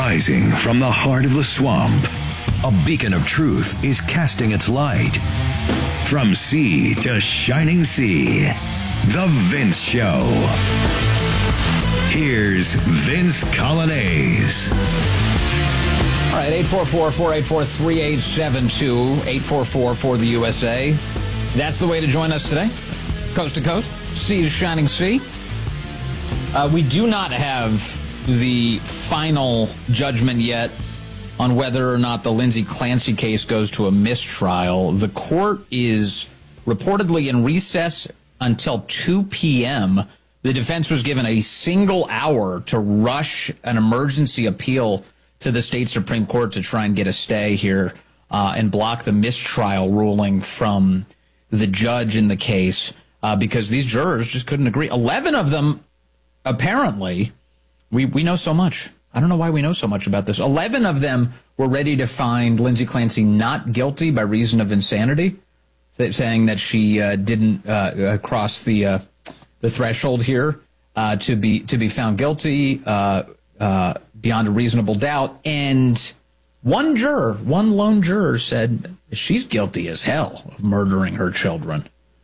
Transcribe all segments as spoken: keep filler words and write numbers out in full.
Rising from the heart of the swamp, a beacon of truth is casting its light. From sea to shining sea, The Vince Show. Here's Vince Coglianese. All right, eight four four, four eight four, three eight seven two, eight four four for the U S A. That's the way to join us today. Coast to coast, sea to shining sea. Uh, we do not have the final judgment yet on whether or not the Lindsay Clancy case goes to a mistrial. The court is reportedly in recess until two p.m. The defense was given a single hour to rush an emergency appeal to the state Supreme Court to try and get a stay here uh, and block the mistrial ruling from the judge in the case uh, because these jurors just couldn't agree. Eleven of them, apparently, we, we know so much. I don't know why we know so much about this. Eleven of them were ready to find Lindsay Clancy not guilty by reason of insanity, saying that she uh, didn't uh, uh, cross the uh, the threshold here uh, to be to be found guilty uh, uh, beyond a reasonable doubt. And one juror, one lone juror, said she's guilty as hell of murdering her children.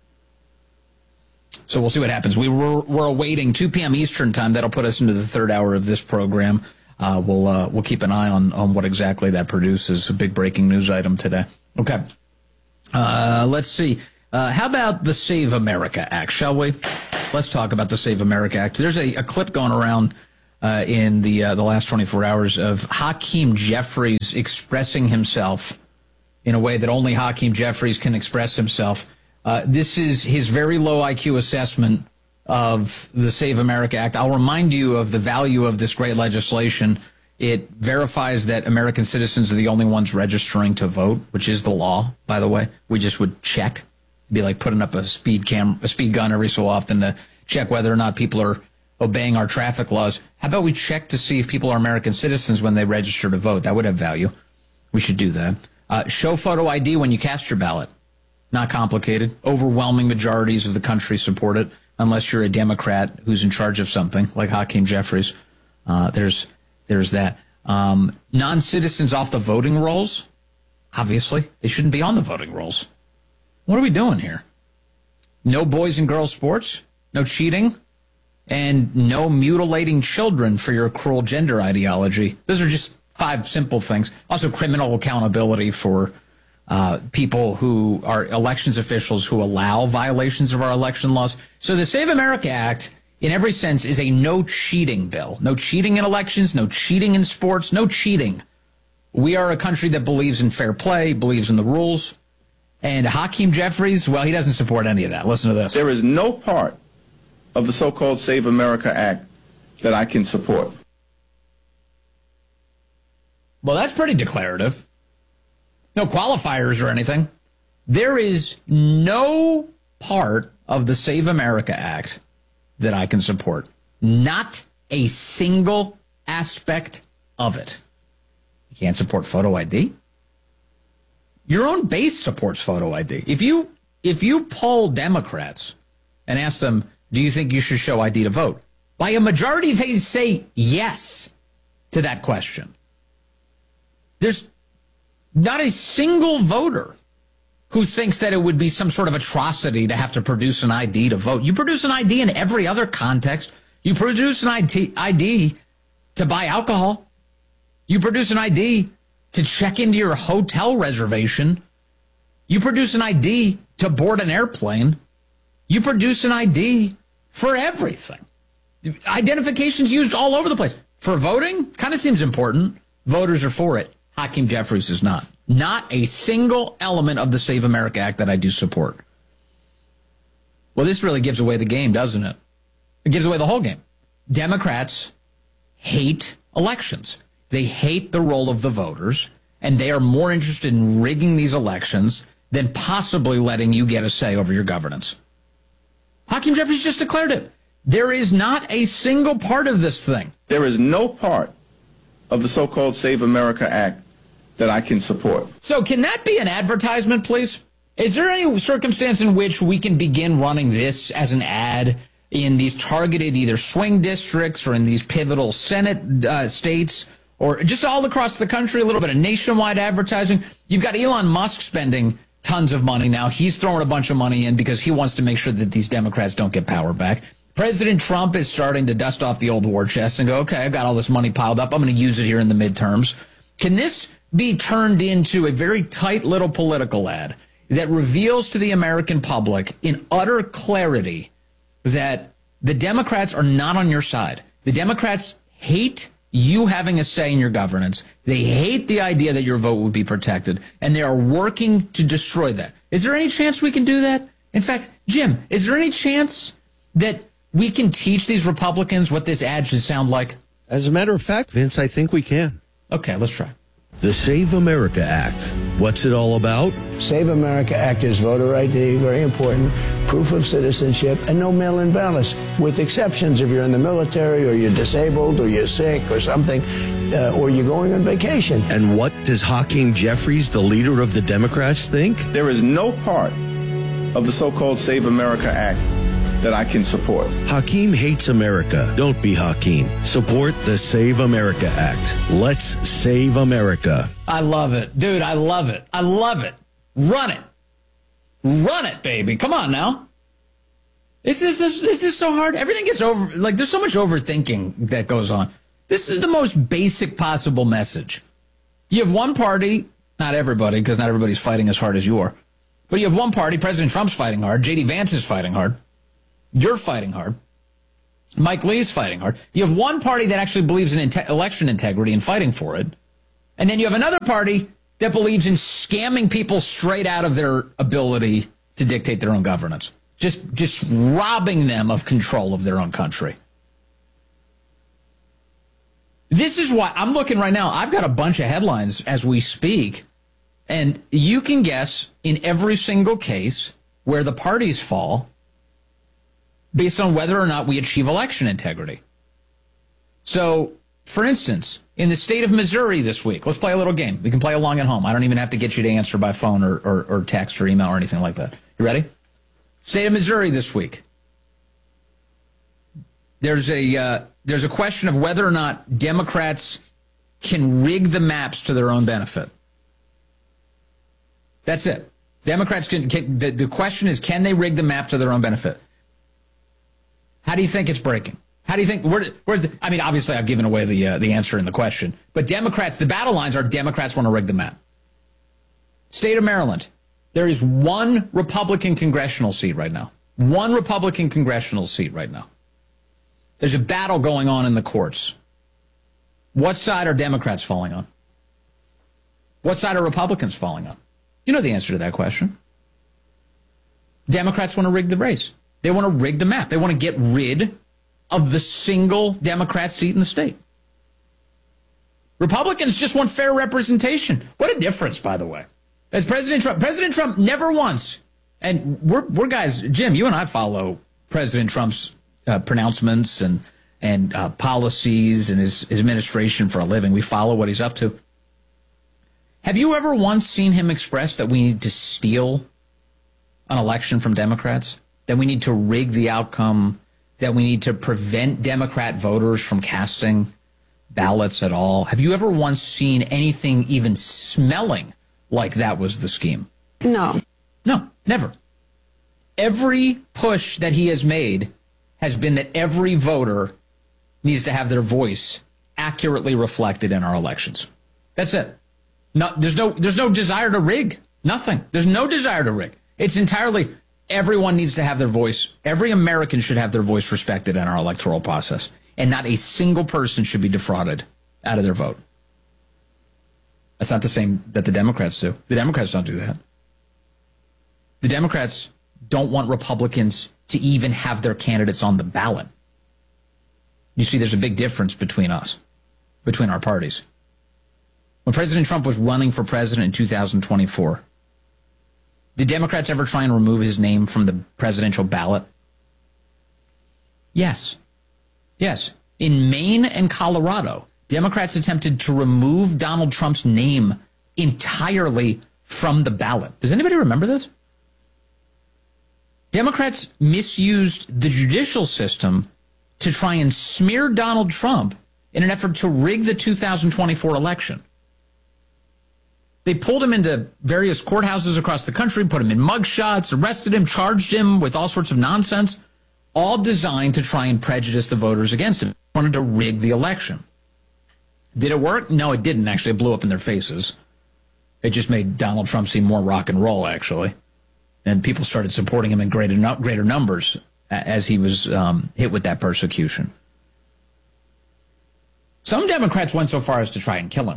So we'll see what happens. We were, we're awaiting two p.m. Eastern time. That'll put us into the third hour of this program. Uh, we'll uh, we'll keep an eye on, on what exactly that produces. A big breaking news item today. Okay. Uh, let's see. Uh, how about the Save America Act, shall we? Let's talk about the Save America Act. There's a, a clip going around uh, in the uh, the last twenty-four hours of Hakeem Jeffries expressing himself in a way that only Hakeem Jeffries can express himself. Uh, this is his very low I Q assessment of the Save America Act. I'll remind you of the value of this great legislation. It verifies that American citizens are the only ones registering to vote, which is the law, by the way. We just would check. It'd be like putting up a speed cam, a speed gun every so often to check whether or not people are obeying our traffic laws. How about we check to see if people are American citizens when they register to vote? That would have value. We should do that. Uh, show photo I D when you cast your ballot. Not complicated. Overwhelming majorities of the country support it, unless you're a Democrat who's in charge of something, like Hakeem Jeffries. Uh, there's there's that. Um, non-citizens off the voting rolls, obviously. They shouldn't be on the voting rolls. What are we doing here? No boys and girls sports, no cheating, and no mutilating children for your cruel gender ideology. Those are just five simple things. Also, criminal accountability for Uh, people who are elections officials who allow violations of our election laws. So the Save America Act, in every sense, is a no-cheating bill. No cheating in elections, no cheating in sports, no cheating. We are a country that believes in fair play, believes in the rules. And Hakeem Jeffries, well, he doesn't support any of that. Listen to this. There is no part of the so-called Save America Act that I can support. Well, that's pretty declarative. No qualifiers or anything. There is no part of the Save America Act that I can support. Not a single aspect of it. You can't support photo I D? Your own base supports photo I D. If you if you poll Democrats and ask them, do you think you should show I D to vote? By a majority, they say yes to that question. There's not a single voter who thinks that it would be some sort of atrocity to have to produce an I D to vote. You produce an I D in every other context. You produce an I D to buy alcohol. You produce an I D to check into your hotel reservation. You produce an I D to board an airplane. You produce an I D for everything. Identification's used all over the place. For voting, kind of seems important. Voters are for it. Hakeem Jeffries is not. Not a single element of the Save America Act that I do support. Well, this really gives away the game, doesn't it? It gives away the whole game. Democrats hate elections. They hate the role of the voters, and they are more interested in rigging these elections than possibly letting you get a say over your governance. Hakeem Jeffries just declared it. There is not a single part of this thing. There is no part of the so-called Save America Act that I can support. So can that be an advertisement, please? Is there any circumstance in which we can begin running this as an ad in these targeted either swing districts or in these pivotal Senate uh, states or just all across the country, a little bit of nationwide advertising. You've got Elon Musk spending tons of money now. He's throwing a bunch of money in because he wants to make sure that these Democrats don't get power back. President Trump is starting to dust off the old war chest and go, okay, I've got all this money piled up. I'm going to use it here in the midterms. Can this be turned into a very tight little political ad that reveals to the American public in utter clarity that the Democrats are not on your side? The Democrats hate you having a say in your governance. They hate the idea that your vote would be protected, and they are working to destroy that. Is there any chance we can do that? In fact, Jim, is there any chance that we can teach these Republicans what this ad should sound like? As a matter of fact, Vince, I think we can. Okay, let's try. The Save America Act. What's it all about? Save America Act is voter I D, very important, proof of citizenship, and no mail-in ballots, with exceptions if you're in the military or you're disabled or you're sick or something, uh, or you're going on vacation. And what does Hakeem Jeffries, the leader of the Democrats, think? There is no part of the so-called Save America Act that I can support. Hakeem hates America. Don't be Hakeem. Support the Save America Act. Let's save America. I love it. Dude, I love it. I love it. Run it. Run it, baby. Come on now. Is this, this, is this so hard? Everything gets over, like, there's so much overthinking that goes on. This is the most basic possible message. You have one party, not everybody, because not everybody's fighting as hard as you are, but you have one party, President Trump's fighting hard, J D Vance is fighting hard, you're fighting hard, Mike Lee's fighting hard. You have one party that actually believes in inte- election integrity and fighting for it, and then you have another party that believes in scamming people straight out of their ability to dictate their own governance. Just, just robbing them of control of their own country. This is why I'm looking right now. I've got a bunch of headlines as we speak, and you can guess in every single case where the parties fall based on whether or not we achieve election integrity. So, for instance, in the state of Missouri this week, let's play a little game. We can play along at home. I don't even have to get you to answer by phone or, or, or text or email or anything like that. You ready? State of Missouri this week. There's a uh, there's a question of whether or not Democrats can rig the maps to their own benefit. That's it. Democrats can, can the, the question is, can they rig the map to their own benefit? How do you think it's breaking? How do you think, where, where's the, I mean, obviously I've given away the uh, the answer in the question, but Democrats, the battle lines are Democrats want to rig the map. State of Maryland, there is one Republican congressional seat right now. One Republican congressional seat right now. There's a battle going on in the courts. What side are Democrats falling on? What side are Republicans falling on? You know the answer to that question. Democrats want to rig the race. They want to rig the map. They want to get rid of the single Democrat seat in the state. Republicans just want fair representation. What a difference, by the way. As President Trump, President Trump never once, and we're, we're guys, Jim, you and I follow President Trump's uh, pronouncements and, and uh, policies and his, his administration for a living. We follow what he's up to. Have you ever once seen him express that we need to steal an election from Democrats? That we need to rig the outcome? That we need to prevent Democrat voters from casting ballots at all? Have you ever once seen anything even smelling like that was the scheme? No. No, never. Every push that he has made has been that every voter needs to have their voice accurately reflected in our elections. That's it. No, there's no, there's no desire to rig. Nothing. There's no desire to rig. It's entirely everyone needs to have their voice. Every American should have their voice respected in our electoral process, and not a single person should be defrauded out of their vote. That's not the same that the Democrats do. The Democrats don't do that. The Democrats don't want Republicans to even have their candidates on the ballot. You see, there's a big difference between us, between our parties. When President Trump was running for president in two thousand twenty-four, did Democrats ever try and remove his name from the presidential ballot? Yes. Yes. In Maine and Colorado, Democrats attempted to remove Donald Trump's name entirely from the ballot. Does anybody remember this? Democrats misused the judicial system to try and smear Donald Trump in an effort to rig the two thousand twenty-four election. They pulled him into various courthouses across the country, put him in mugshots, arrested him, charged him with all sorts of nonsense, all designed to try and prejudice the voters against him. They wanted to rig the election. Did it work? No, it didn't, actually. It blew up in their faces. It just made Donald Trump seem more rock and roll, actually. And people started supporting him in greater, greater numbers as he was um, hit with that persecution. Some Democrats went so far as to try and kill him.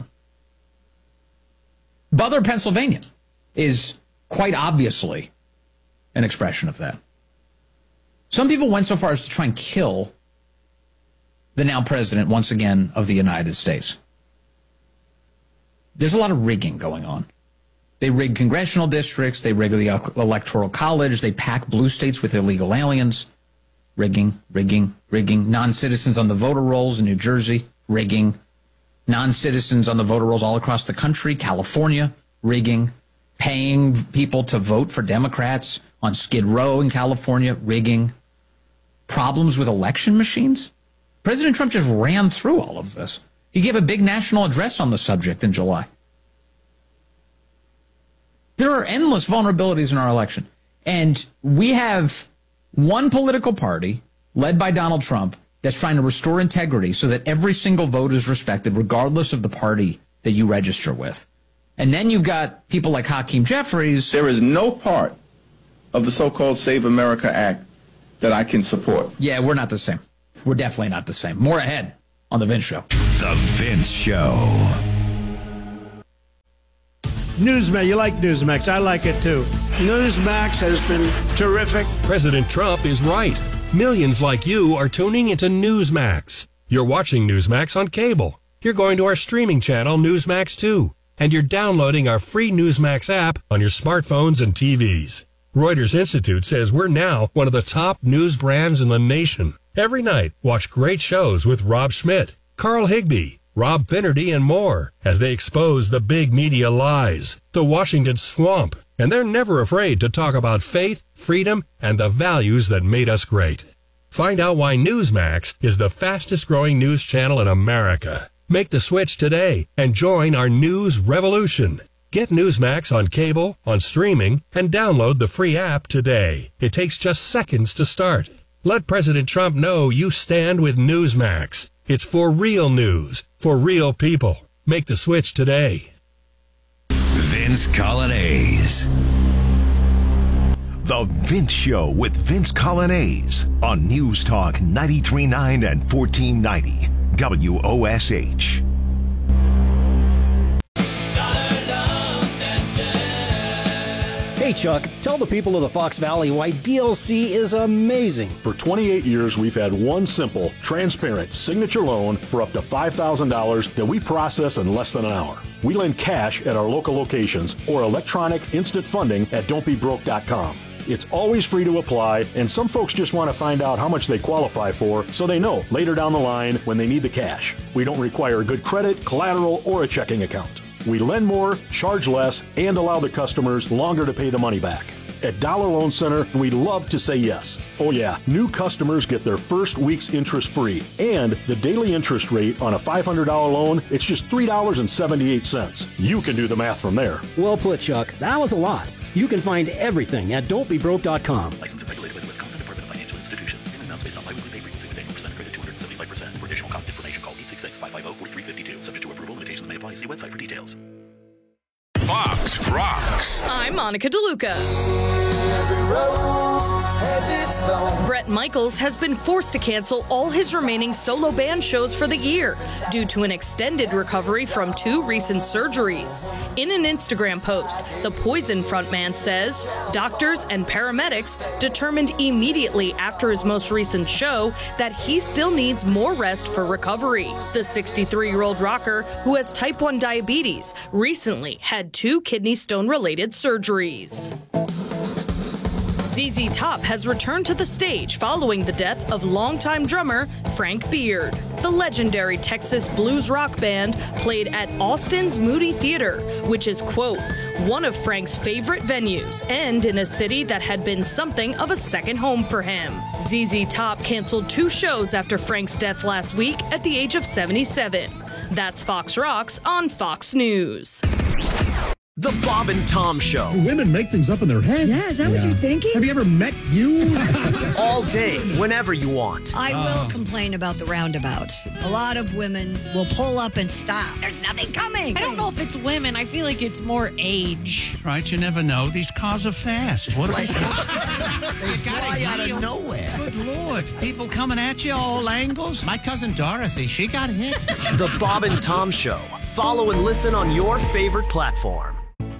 Butler, Pennsylvania, is quite obviously an expression of that. Some people went so far as to try and kill the now president, once again, of the United States. There's a lot of rigging going on. They rig congressional districts, they rig the Electoral College, they pack blue states with illegal aliens. Rigging, rigging, rigging. Non-citizens on the voter rolls in New Jersey, rigging. Non-citizens on the voter rolls all across the country, California, rigging. Paying people to vote for Democrats on Skid Row in California, rigging. Problems with election machines. President Trump just ran through all of this. He gave a big national address on the subject in July. There are endless vulnerabilities in our election. And we have one political party, led by Donald Trump, that's trying to restore integrity so that every single vote is respected, regardless of the party that you register with. And then you've got people like Hakeem Jeffries. There is no part of the so-called Save America Act that I can support. Yeah, we're not the same. We're definitely not the same. More ahead on The Vince Show. The Vince Show. Newsmax, you like Newsmax. I like it too. Newsmax has been terrific. President Trump is right. Millions like you are tuning into Newsmax. You're watching Newsmax on cable. You're going to our streaming channel, Newsmax two. And you're downloading our free Newsmax app on your smartphones and T Vs. Reuters Institute says we're now one of the top news brands in the nation. Every night, watch great shows with Rob Schmidt, Carl Higbie, Rob Finnerty, and more as they expose the big media lies, the Washington swamp, and they're never afraid to talk about faith, freedom, and the values that made us great. Find out why Newsmax is the fastest growing news channel in America. Make the switch today and join our news revolution. Get Newsmax on cable, on streaming, and download the free app today. It takes just seconds to start. Let President Trump know you stand with Newsmax. It's for real news, for real people. Make the switch today. Vince Colonnese. The Vince Show with Vince Colonnese on News Talk ninety-three point nine and fourteen ninety W O S H. Hey Chuck, tell the people of the Fox Valley why D L C is amazing. For twenty-eight years, we've had one simple, transparent signature loan for up to five thousand dollars that we process in less than an hour. We lend cash at our local locations or electronic instant funding at don't be broke dot com. It's always free to apply, and some folks just want to find out how much they qualify for so they know later down the line when they need the cash. We don't require good credit, collateral, or a checking account. We lend more, charge less, and allow the customers longer to pay the money back. At Dollar Loan Center, we love to say yes. Oh yeah, new customers get their first week's interest free. And the daily interest rate on a five hundred dollars loan, it's just three dollars and seventy-eight cents. You can do the math from there. Well put, Chuck. That was a lot. You can find everything at don't be broke dot com. Licensed and regulated by the Wisconsin Department of Financial Institutions. Payment amounts based on biweekly pay frequency with annual percent credit two hundred seventy-five percent. For additional cost information, call eight six six, five five zero, four three five two. Subject to approval, limitations may apply. See website for details. Fox rocks. I'm Monica DeLuca. Bret Michaels has been forced to cancel all his remaining solo band shows for the year due to an extended recovery from two recent surgeries. In an Instagram post, the Poison frontman says doctors and paramedics determined immediately after his most recent show that he still needs more rest for recovery. The sixty-three-year-old rocker, who has type one diabetes, recently had two kidney stone-related surgeries. Z Z Top has returned to the stage following the death of longtime drummer Frank Beard. The legendary Texas blues rock band played at Austin's Moody Theater, which is, quote, one of Frank's favorite venues and in a city that had been something of a second home for him. Z Z Top canceled two shows after Frank's death last week at the age of seventy-seven. That's Fox Rocks on Fox News. The Bob and Tom Show. Women make things up in their head. Yeah, is that yeah. what you're thinking? Have you ever met you? All day, whenever you want. I oh. will complain about the roundabouts. A lot of women will pull up and stop. There's nothing coming. I don't know if it's women. I feel like it's more age. Right, you never know. These cars are fast. What are they? They fly out of nowhere. Good Lord. People coming at you all angles. My cousin Dorothy, she got hit. The Bob and Tom Show. Follow and listen on your favorite platform.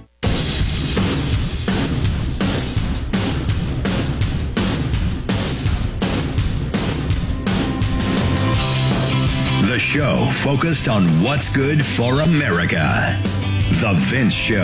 The show focused on what's good for America. The Vince Show.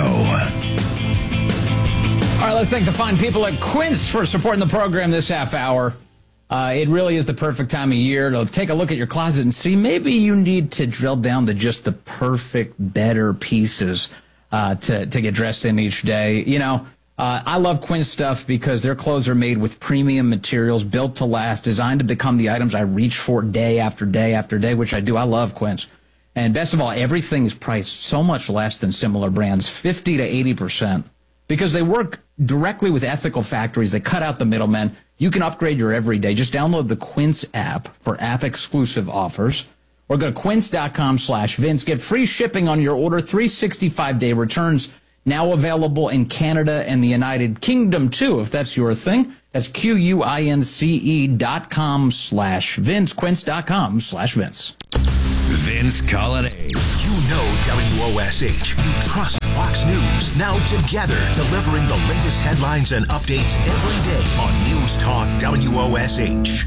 All right, let's thank the fine people at Quince for supporting the program this half hour. Uh, it really is the perfect time of year to take a look at your closet and see maybe you need to drill down to just the perfect, better pieces uh, to, to get dressed in each day. You know, Uh, I love Quince stuff because their clothes are made with premium materials, built to last, designed to become the items I reach for day after day after day, which I do. I love Quince. And best of all, everything is priced so much less than similar brands, fifty to eighty percent, because they work directly with ethical factories. They cut out the middlemen. You can upgrade your everyday. Just download the Quince app for app-exclusive offers, or go to quince.com slash Vince. Get free shipping on your order, three hundred sixty-five day returns. Now available in Canada and the United Kingdom, too, if that's your thing. That's Q-U-I-N-C-E dot com slash Vince, Quince.com slash Vince. Vince Colonnade. You know W O S H. You trust Fox News. Now together, delivering the latest headlines and updates every day on News Talk W O S H.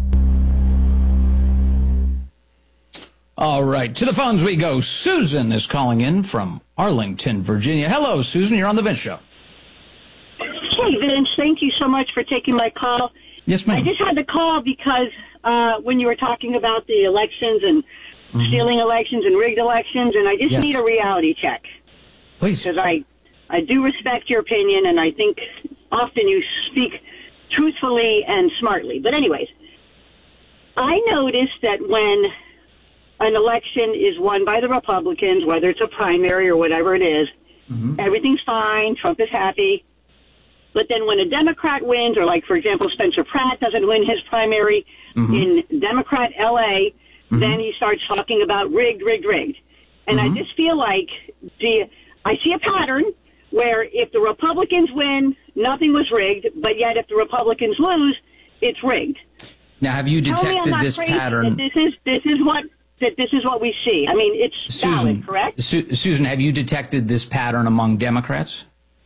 All right, to the phones we go. Susan is calling in from Arlington, Virginia. Hello, Susan. You're on the Vince Show. Hey, Vince. Thank you so much for taking my call. Yes, ma'am. I just had to call because uh, when you were talking about the elections and mm-hmm. stealing elections and rigged elections, and I just yes. need a reality check. Please. Because I, I do respect your opinion, and I think often you speak truthfully and smartly. But anyways, I noticed that when an election is won by the Republicans, whether it's a primary or whatever it is, mm-hmm. everything's fine, Trump is happy. But then when a Democrat wins, or like, for example, Spencer Pratt doesn't win his primary mm-hmm. in Democrat L A, mm-hmm. then he starts talking about rigged, rigged, rigged. And mm-hmm. I just feel like the, I see a pattern where if the Republicans win, nothing was rigged, but yet if the Republicans lose, it's rigged. Now, have you detected this pattern? This is, this is what... that this is what we see. I mean, it's Susan, valid, correct? Su- Susan, have you detected this pattern among Democrats?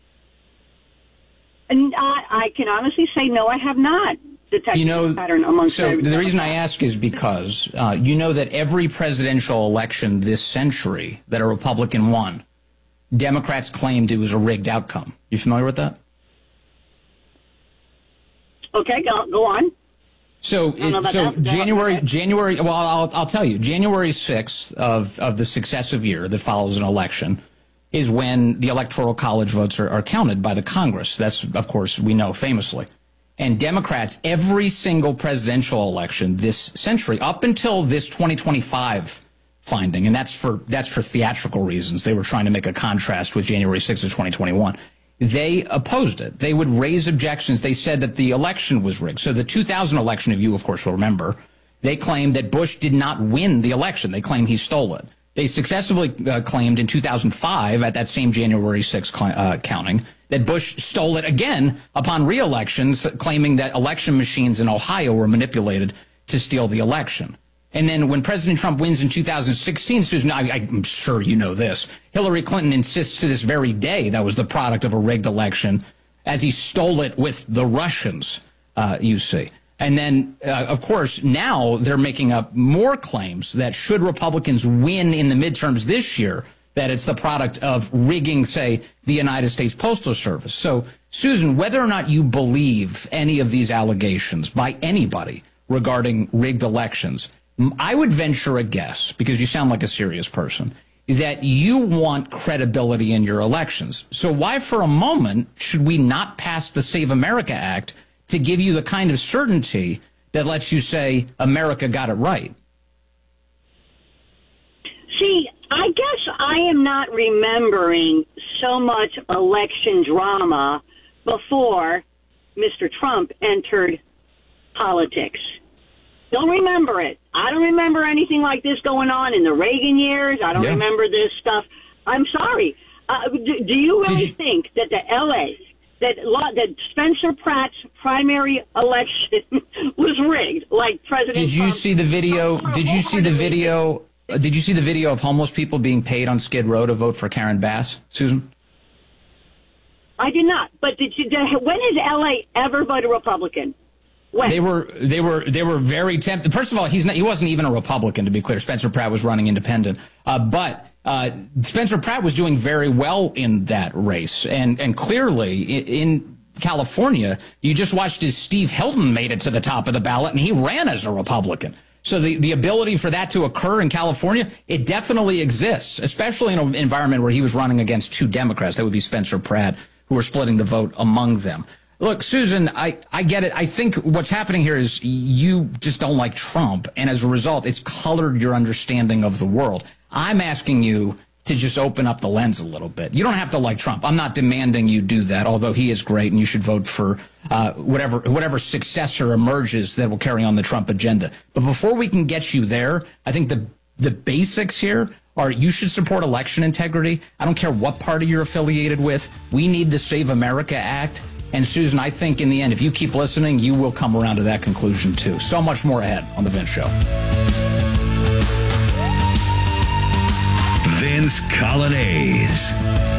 And I, I can honestly say, no, I have not detected you know, this pattern among So the Democrats. Reason I ask is because uh, you know that every presidential election this century that a Republican won, Democrats claimed it was a rigged outcome. You familiar with that? Okay, go, go on. So, it, so that. January, January. Well, I'll, I'll tell you. January sixth of of the successive year that follows an election is when the Electoral College votes are, are counted by the Congress. That's, of course, we know famously. And Democrats, every single presidential election this century, up until this twenty twenty-five finding, and that's for that's for theatrical reasons. They were trying to make a contrast with January sixth of twenty twenty-one. They opposed it. They would raise objections. They said that the election was rigged. So the two thousand election, if you, of course, will remember, they claimed that Bush did not win the election. They claimed he stole it. They successfully uh, claimed in two thousand five, at that same January sixth cl- uh, counting, that Bush stole it again upon re-elections, claiming that election machines in Ohio were manipulated to steal the election. And then when President Trump wins in two thousand sixteen, Susan, I, I'm sure you know this, Hillary Clinton insists to this very day that was the product of a rigged election, as he stole it with the Russians, uh, you see. And then, uh, of course, now they're making up more claims that should Republicans win in the midterms this year, that it's the product of rigging, say, the United States Postal Service. So, Susan, whether or not you believe any of these allegations by anybody regarding rigged elections, I would venture a guess, because you sound like a serious person, that you want credibility in your elections. So why for a moment should we not pass the Save America Act to give you the kind of certainty that lets you say America got it right? See, I guess I am not remembering so much election drama before Mister Trump entered politics. Don't remember it. I don't remember anything like this going on in the Reagan years. I don't Yeah. remember this stuff. I'm sorry. Uh, do, do you really you- think that the L A, that, lo- that Spencer Pratt's primary election was rigged, like President Did you Trump? see the video? Did you see the video? uh, Did you see the video of homeless people being paid on Skid Row to vote for Karen Bass, Susan? I did not. But did you? Did, when has L A ever voted Republican? When? They were they were they were very tempted. First of all, he's not, he wasn't even a Republican, to be clear. Spencer Pratt was running independent, uh, but uh, Spencer Pratt was doing very well in that race, and and clearly in, in California, you just watched as Steve Hilton made it to the top of the ballot, and he ran as a Republican. So the, the ability for that to occur in California, it definitely exists, especially in an environment where he was running against two Democrats. That would be Spencer Pratt, who were splitting the vote among them. Look, Susan, I, I get it. I think what's happening here is you just don't like Trump, and as a result, it's colored your understanding of the world. I'm asking you to just open up the lens a little bit. You don't have to like Trump. I'm not demanding you do that, although he is great, and you should vote for uh, whatever whatever successor emerges that will carry on the Trump agenda. But before we can get you there, I think the the basics here are you should support election integrity. I don't care what party you're affiliated with. We need the Save America Act. And Susan, I think in the end, if you keep listening, you will come around to that conclusion too. So much more ahead on The Vince Show. Vince Colonnese.